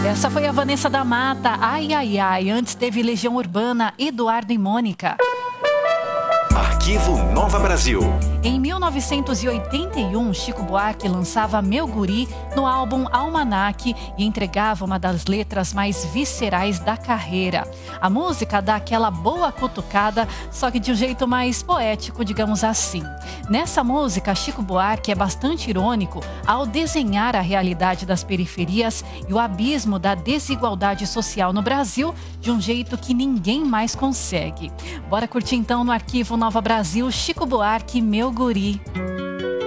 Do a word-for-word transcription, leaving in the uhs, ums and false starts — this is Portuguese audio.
Essa foi a Vanessa da Mata, Ai Ai Ai. Antes teve Legião Urbana, Eduardo e Mônica. Arquivo Nova Brasil. Em mil novecentos e oitenta e um, Chico Buarque lançava Meu Guri no álbum Almanac e entregava uma das letras mais viscerais da carreira. A música dá aquela boa cutucada, só que de um jeito mais poético, digamos assim. Nessa música, Chico Buarque é bastante irônico ao desenhar a realidade das periferias e o abismo da desigualdade social no Brasil de um jeito que ninguém mais consegue. Bora curtir então no Arquivo Nova Brasil, Chico Buarque, Meu Guri.